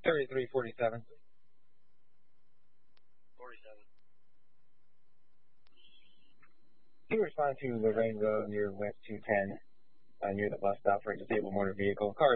3347. 47. You respond to Lorraine Road near West 210, near the bus stop for a disabled motor vehicle. Car